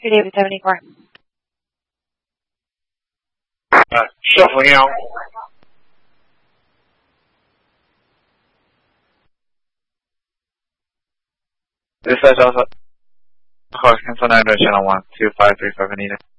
David 74. Shuffling out. Dispatch Alpha. Hawks, cancel 9 channel 1, 2535 Anita.